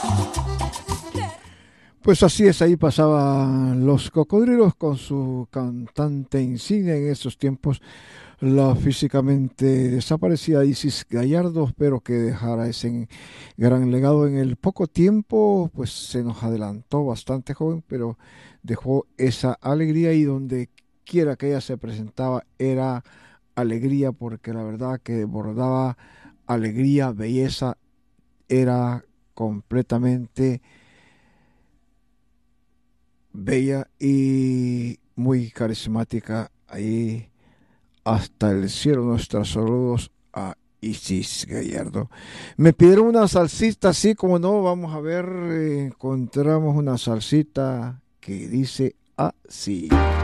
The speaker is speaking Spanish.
Pues así es, ahí pasaban Los Cocodrilos con su cantante insignia en esos tiempos, la físicamente desaparecida Isis Gallardo. Espero que dejara ese gran legado en el poco tiempo, pues se nos adelantó bastante joven, pero dejó esa alegría y donde quiera que ella se presentaba era alegría, porque la verdad que desbordaba alegría, belleza, era completamente bella y muy carismática. Ahí hasta el cielo nuestros saludos a Isis Gallardo. Me pidieron una salsita, así como no, vamos a ver, encontramos una salsita que dice así.